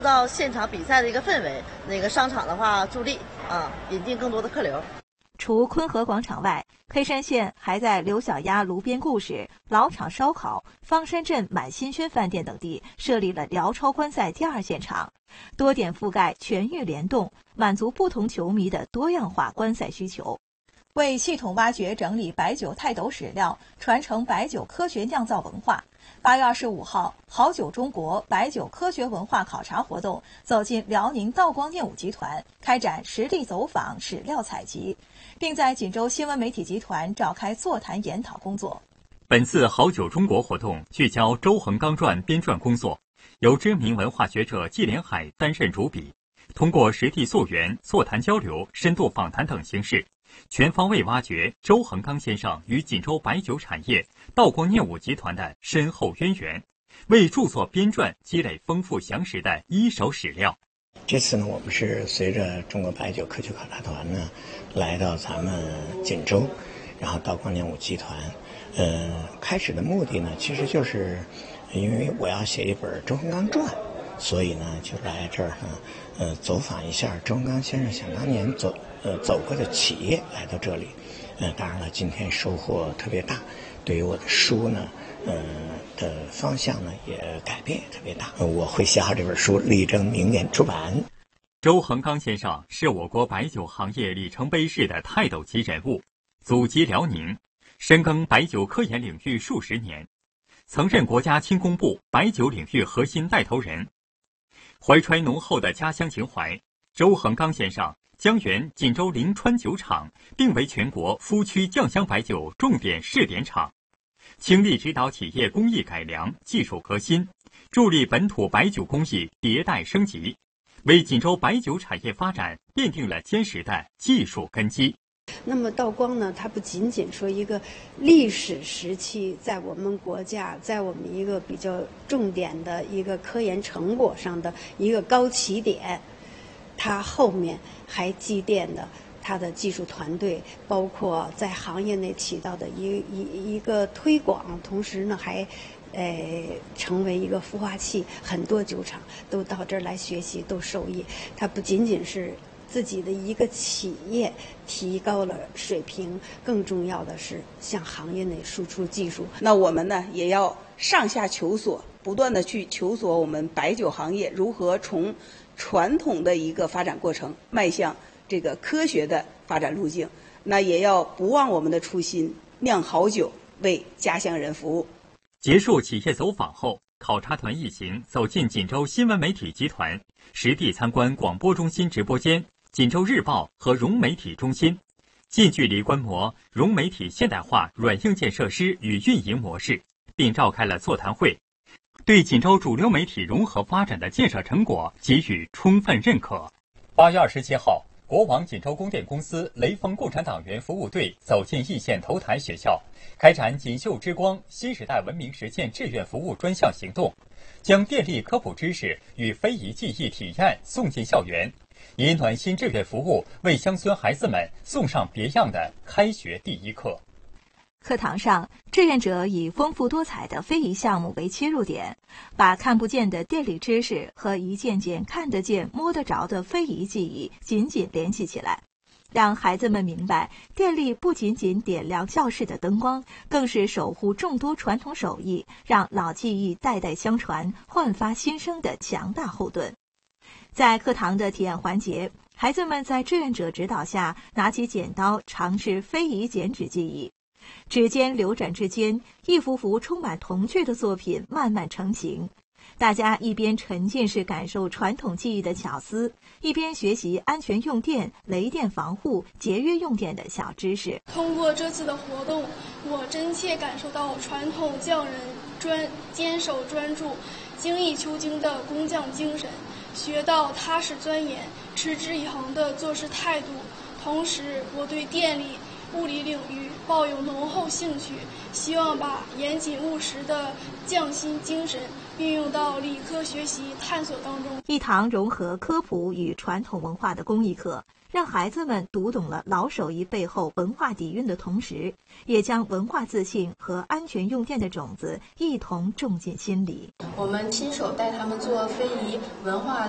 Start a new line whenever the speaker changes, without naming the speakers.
到现场比赛的一个氛围，商场的话助力引进更多的客流。
除昆河广场外，黑山县还在刘小丫炉边故事、老厂烧烤、方山镇满新轩饭店等地设立了辽超观赛第2现场，多点覆盖，全域联动，满足不同球迷的多样化观赛需求。为系统挖掘整理白酒泰斗史料，传承白酒科学酿造文化，8月25号，好酒中国白酒科学文化考察活动走进辽宁道光电武集团，开展实地走访、史料采集，并在锦州新闻媒体集团召开座谈研讨工作。
本次好酒中国活动聚焦周恒刚传编撰工作，由知名文化学者季连海担任主笔，通过实地溯源、座谈交流、深度访谈等形式，全方位挖掘周恒刚先生与锦州白酒产业、道光念武集团的深厚渊源，为著作编撰积累丰富详实的一手史料。
这次呢，我们是随着中国白酒科学考察团呢，来到咱们锦州，然后道光念武集团。开始的目的呢，其实就是因为我要写一本周恒刚传，所以呢就来这儿呢，走访一下周恒刚先生想当年走过的企业，来到这里。当然了，今天收获特别大，对于我的书呢，的方向呢也改变也特别大。我会写好这本书，力争明年出版。
周恒刚先生是我国白酒行业里程碑式的泰斗级人物，祖籍辽宁，深耕白酒科研领域数十年，曾任国家轻工部白酒领域核心带头人。怀揣浓厚的家乡情怀，周恒刚先生将原锦州临川酒厂定为全国夫曲酱香白酒重点试点厂，倾力指导企业工艺改良、技术革新，助力本土白酒工艺迭代升级，为锦州白酒产业发展奠定了坚实的技术根基。
那么道光呢，它不仅仅说一个历史时期在我们国家，在我们一个比较重点的一个科研成果上的一个高起点，它后面还积淀的它的技术团队，包括在行业内起到的一个推广，同时呢还成为一个孵化器，很多酒厂都到这儿来学习，都受益。它不仅仅是自己的一个企业提高了水平，更重要的是向行业内输出技术。
那我们呢，也要上下求索，不断的去求索我们白酒行业如何从传统的一个发展过程迈向这个科学的发展路径。那也要不忘我们的初心，酿好酒，为家乡人服务。
结束企业走访后，考察团一行走进锦州新闻媒体集团，实地参观广播中心直播间、锦州日报和融媒体中心，近距离观摩融媒体现代化软硬件设施与运营模式，并召开了座谈会，对锦州主流媒体融合发展的建设成果给予充分认可。8月27号，国网锦州供电公司雷锋共产党员服务队走进易县头台学校，开展锦绣之光新时代文明实践志愿服务专项行动，将电力科普知识与非遗技艺体验送进校园，以暖心志愿服务为乡村孩子们送上别样的开学第一课。
课堂上，志愿者以丰富多彩的非遗项目为切入点，把看不见的电力知识和一件件看得见、摸得着的非遗技艺紧紧联系起来，让孩子们明白，电力不仅仅点亮教室的灯光，更是守护众多传统手艺，让老技艺代代相传，焕发新生的强大后盾。在课堂的体验环节，孩子们在志愿者指导下，拿起剪刀尝试非遗剪纸技艺。指尖流转之间，一幅幅充满童趣的作品慢慢成型。大家一边沉浸式感受传统技艺的巧思，一边学习安全用电、雷电防护、节约用电的小知识。
通过这次的活动，我真切感受到传统匠人坚守专注、精益求精的工匠精神，学到踏实钻研、持之以恒的做事态度。同时，我对电力、物理领域抱有浓厚兴趣，希望把严谨务实的匠心精神运用到理科学习探索当中。
一堂融合科普与传统文化的公益课，让孩子们读懂了老手艺背后文化底蕴的同时，也将文化自信和安全用电的种子一同种进心里。
我们亲手带他们做非遗文化